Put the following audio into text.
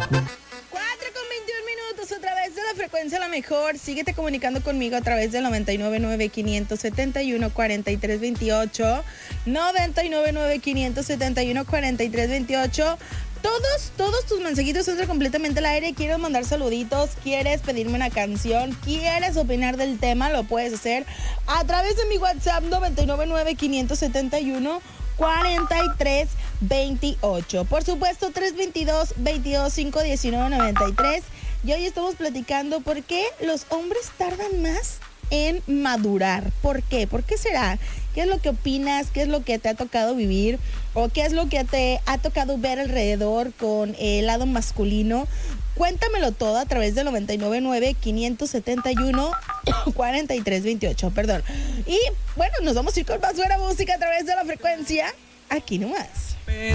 4:21 a través de la frecuencia La Mejor. Síguete comunicando conmigo a través del 999-571-4328. 999-571-4328. Todos tus mensajitos entran completamente al aire. ¿Quieres mandar saluditos? ¿Quieres pedirme una canción? ¿Quieres opinar del tema? Lo puedes hacer a través de mi WhatsApp 999-571-4328. Por supuesto, 322-225-1993. Y hoy estamos platicando por qué los hombres tardan más en madurar. ¿Por qué? ¿Por qué será? ¿Qué es lo que opinas? ¿Qué es lo que te ha tocado vivir? ¿O qué es lo que te ha tocado ver alrededor con el lado masculino? Cuéntamelo todo a través del 999-571-4328, perdón. Y bueno, nos vamos a ir con más buena música a través de la frecuencia, aquí nomás.